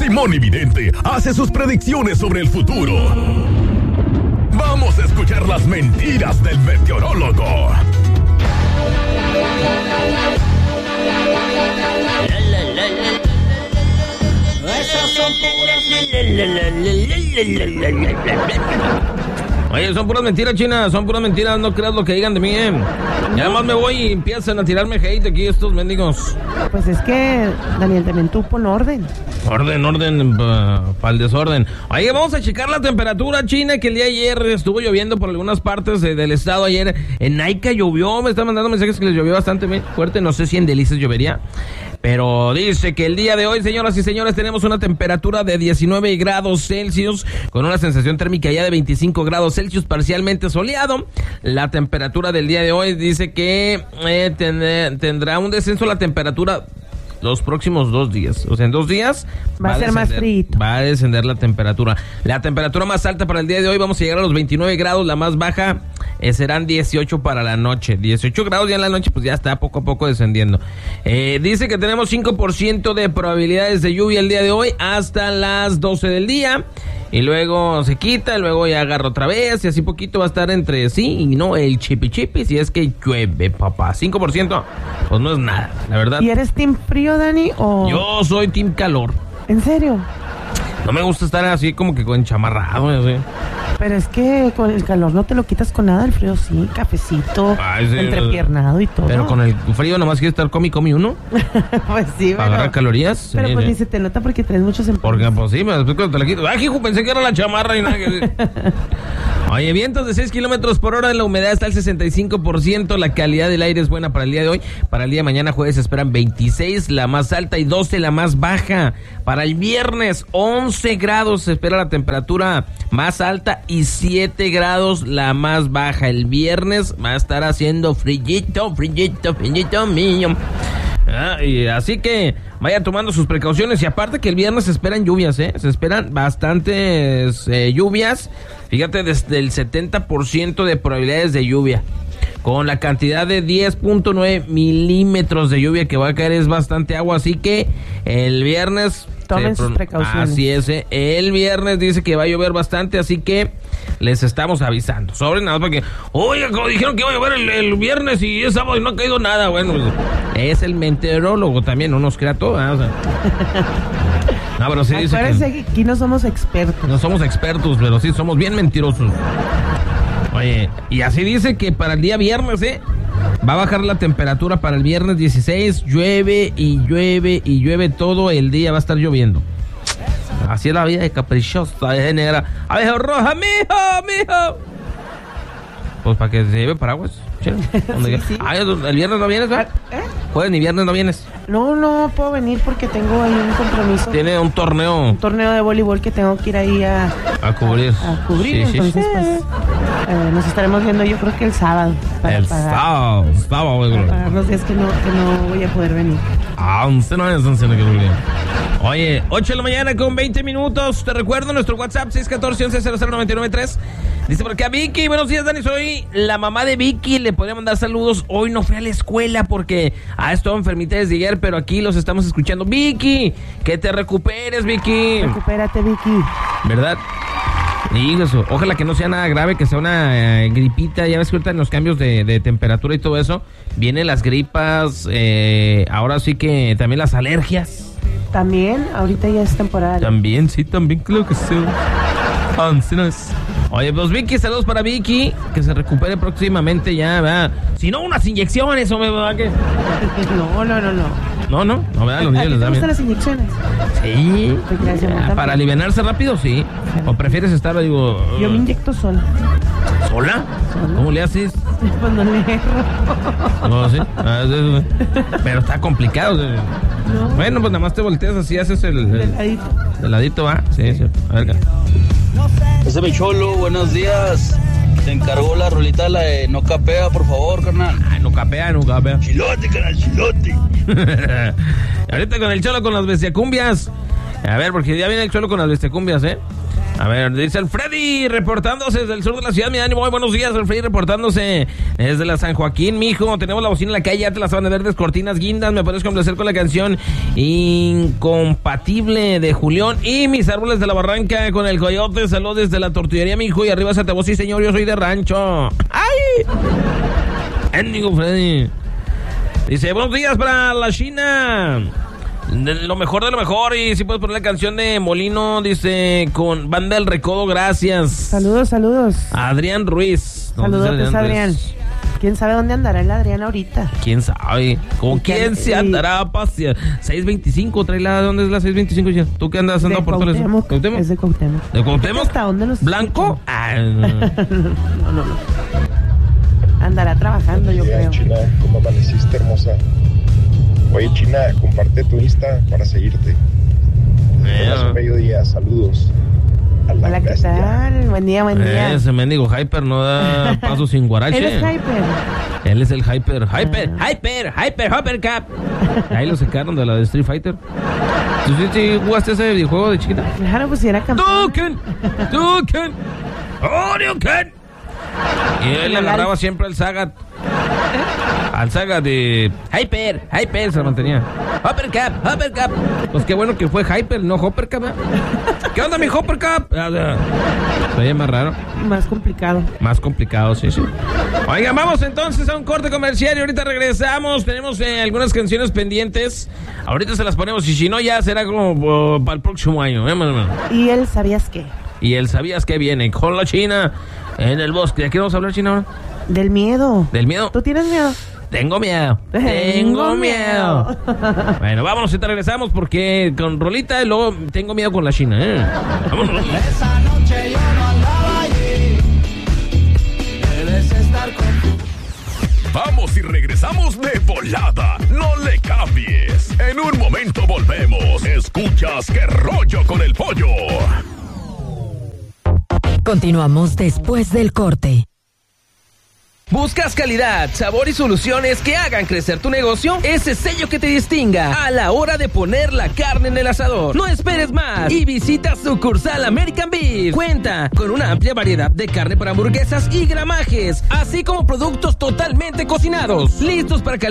Simón Vidente hace sus predicciones sobre el futuro. Vamos a escuchar las mentiras del meteorólogo. Esas son Oye, son puras mentiras, China, son puras mentiras, no creas lo que digan de mí, Y además me voy y empiezan a tirarme hate aquí estos mendigos. Pues es que, Daniel, también tú pon orden. Orden para el desorden. Oye, vamos a checar la temperatura, China, que el día de ayer estuvo lloviendo por algunas partes del estado. Ayer en Naica llovió, me están mandando mensajes que les llovió bastante fuerte, no sé si en Delicias llovería. Pero dice que el día de hoy, señoras y señores, tenemos una temperatura de 19 grados Celsius con una sensación térmica ya de 25 grados Celsius, parcialmente soleado. La temperatura del día de hoy dice que tendrá un descenso la temperatura los próximos 2 días. O sea, en 2 días va a ser más frío. Va a descender la temperatura. La temperatura más alta para el día de hoy vamos a llegar a los 29 grados. La más baja serán 18 para la noche. 18 grados ya en la noche, pues ya está poco a poco descendiendo. Dice que tenemos 5% de probabilidades de lluvia el día de hoy hasta las 12 del día. Y luego se quita, luego ya agarra otra vez y así poquito va a estar entre sí y no el chipi si es que llueve, papá. 5%, pues no es nada, la verdad. ¿Y eres team frío, Dani, o...? Yo soy team calor. ¿En serio? No me gusta estar así como que con chamarrado, así. Pero es que con el calor no te lo quitas con nada, el frío sí, cafecito, sí, entrepiernado y todo. Pero con el frío nomás quieres estar comi uno. Pues sí, para agarrar calorías. Pero sí, pues ni se te nota porque traes muchos empaques. Porque pues sí, después cuando te la quito. ¡Ay, hijo! Pensé que era la chamarra y nada que... Oye, vientos de 6 kilómetros por hora, la humedad está al 65%, la calidad del aire es buena para el día de hoy. Para el día de mañana, jueves, se esperan 26, la más alta, y 12, la más baja. Para el viernes, 11 grados se espera la temperatura más alta y 7 grados la más baja. El viernes va a estar haciendo frillito mío. Y así que vaya tomando sus precauciones. Y aparte que el viernes se esperan lluvias, se esperan bastantes lluvias. Fíjate, desde el 70% de probabilidades de lluvia, con la cantidad de 10.9 milímetros de lluvia que va a caer. Es bastante agua, así que el viernes tomen sus precauciones. Así es, el viernes dice que va a llover bastante, así que les estamos avisando. Sobre nada, porque, oye, como dijeron que iba a llover el viernes y es sábado y no ha caído nada. Bueno, pues, es el meteorólogo también, no nos crea todo, O sea. No, pero sí dice que aquí no somos expertos. No somos expertos, pero sí somos bien mentirosos. Oye, y así dice que para el día viernes, va a bajar la temperatura para el viernes 16, llueve y llueve y llueve todo el día, va a estar lloviendo. Así es la vida de caprichosa, de negra. Abejo roja, mijo. Pues para que se lleve paraguas. Sí. ¿El viernes no vienes, ¿verdad? Jueves ni viernes no vienes. No puedo venir porque tengo ahí un compromiso. Tiene un torneo. Un torneo de voleibol que tengo que ir ahí a cubrir. Sí, entonces, pues, nos estaremos viendo yo creo que el sábado. Sábado. Para pagar los días que no voy a poder venir. Oye, 8 de la mañana con 20 minutos. Te recuerdo nuestro WhatsApp 614-1100-993. Dice por acá Vicky, buenos días, Dani, soy la mamá de Vicky, le podría mandar saludos. Hoy no fui a la escuela porque estado enfermita desde ayer, pero aquí los estamos escuchando. Vicky, que te recuperes, Vicky. Recupérate, Vicky. ¿Verdad? Y eso, ojalá que no sea nada grave, que sea una gripita. Ya ves que ahorita en los cambios de temperatura y todo eso, vienen las gripas, ahora sí que también las alergias. También, ahorita ya es temporada. También, creo que sí. Oye, pues Vicky, saludos para Vicky, que se recupere próximamente ya, ¿verdad? Si no, unas inyecciones, hombre, ¿verdad? ¿Qué? No, ¿verdad? Los niños les dan. ¿Te gustan las inyecciones? Sí. Para alivianarse rápido, sí. ¿O prefieres estar, digo? Yo me inyecto sola. ¿Sola? ¿Cómo le haces? Pues no le erro. No, sí. Pero está complicado. No. Bueno, pues nada más te volteas así, haces el ladito. El ladito, ¿va? Sí. A ver, ese es mi cholo, buenos días. Te encargó la rolita, la de No Capea, por favor, carnal. No capea. Chilote, carnal, chilote. Ahorita con el cholo con las bestiacumbias. A ver, porque ya viene el cholo con las bestiacumbias, A ver, dice el Freddy reportándose desde el sur de la ciudad. Mi ánimo, muy buenos días, el Freddy reportándose desde la San Joaquín, mijo. Tenemos la bocina en la calle, ya te las van a verdes, cortinas, guindas. Me puedes complacer con la canción Incompatible de Julián. Y Mis árboles de la barranca con el coyote. Saludos desde la tortillería, mijo. Y arriba Santa Voz, sí señor, yo soy de rancho. ¡Ay! Éndigo Freddy. Dice, buenos días para la China. Lo mejor de lo mejor. Y si puedes poner la canción de Molino, dice, con Banda del Recodo, gracias. Saludos. Adrián Ruiz. Saludos, Adrián. ¿Quién sabe dónde andará el Adrián ahorita? ¿Quién sabe? ¿Con quién se andará a pasear? 625, trae la... ¿Dónde es la 625 ya? ¿Tú qué andas andando por Torres? ¿Cuauhtémoc? Es de Cuauhtémoc. ¿De Cuauhtémoc? ¿Hasta dónde los... ¿Blanco? No. Andará trabajando, yo creo. China, ¿cómo amaneciste, hermosa? Oye, China, comparte tu Insta para seguirte. Buenas mediodía, saludos. Hola, ¿qué tal? Buen día. Ese mendigo Hyper no da paso sin guarache. ¿Él es Hyper? Él es el Hyper Cap. Ahí lo sacaron de la de Street Fighter. ¿Tú sí jugaste ese videojuego de chiquita? Claro, pues si era campeón. Duken. Oriuken. Y él le agarraba siempre al Sagat. Al Sagat de Hyper se lo mantenía. Hopper Cap. Pues qué bueno que fue Hyper, no Hopper Cap. ¿Qué onda, mi Hopper Cap? Oye, más raro. Más complicado, sí. Oigan, vamos entonces a un corte comercial y ahorita regresamos. Tenemos algunas canciones pendientes. Ahorita se las ponemos y si no ya será como para el próximo año. ¿Y él sabías qué? Y él sabías que viene con la China en el bosque. ¿De qué vamos a hablar, China, ahora? Del miedo. ¿Del miedo? ¿Tú tienes miedo? Tengo miedo. Bueno, vámonos y te regresamos porque con rolita y luego tengo miedo con la China, Vámonos. Esa noche yo no andaba allí. Debes estar con... Vamos y regresamos de volada. No le cambies. En un momento volvemos. Escuchas Qué Rollo con el Pollo. Continuamos después del corte. ¿Buscas calidad, sabor y soluciones que hagan crecer tu negocio? Ese sello que te distinga a la hora de poner la carne en el asador. No esperes más y visita sucursal American Beef. Cuenta con una amplia variedad de carne para hamburguesas y gramajes, así como productos totalmente cocinados, listos para